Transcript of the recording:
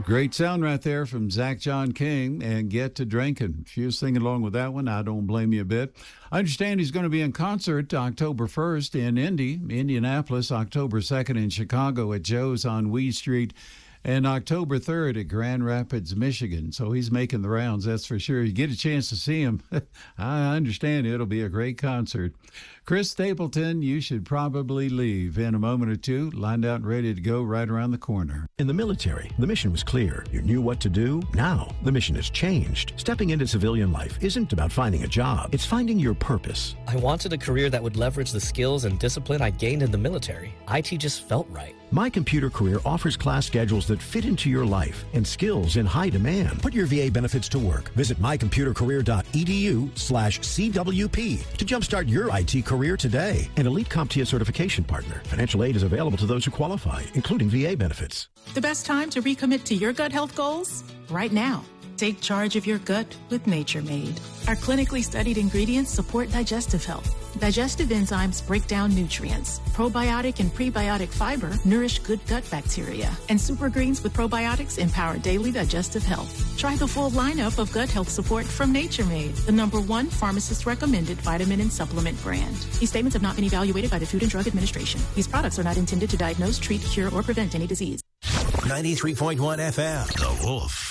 Great sound right there from Zach John King and Get to Drinking. If you were singing along with that one, I don't blame you a bit. I understand he's going to be in concert October 1st in Indianapolis, October 2nd in Chicago at Joe's on Wee Street, and October 3rd at Grand Rapids, Michigan. So he's making the rounds, that's for sure. You get a chance to see him. I understand it'll be a great concert. Chris Stapleton, you should probably leave in a moment or two. Lined out and ready to go right around the corner. In the military, the mission was clear. You knew what to do. Now, the mission has changed. Stepping into civilian life isn't about finding a job. It's finding your purpose. I wanted a career that would leverage the skills and discipline I gained in the military. IT just felt right. My Computer Career offers class schedules that fit into your life and skills in high demand. Put your VA benefits to work. Visit mycomputercareer.edu/CWP to jumpstart your IT career today. An Elite CompTIA certification partner. Financial aid is available to those who qualify, including VA benefits. The best time to recommit to your gut health goals? Right now. Take charge of your gut with Nature Made. Our clinically studied ingredients support digestive health. Digestive enzymes break down nutrients. Probiotic and prebiotic fiber nourish good gut bacteria. And super greens with probiotics empower daily digestive health. Try the full lineup of gut health support from Nature Made, the #1 pharmacist-recommended vitamin and supplement brand. These statements have not been evaluated by the Food and Drug Administration. These products are not intended to diagnose, treat, cure, or prevent any disease. 93.1 FM. The Wolf.